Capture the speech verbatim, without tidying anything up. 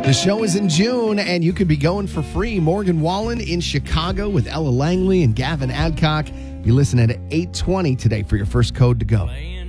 The show is in June, and you could be going for free. Morgan Wallen in Chicago with Ella Langley and Gavin Adcock. You listen at eight twenty today for your first code to go.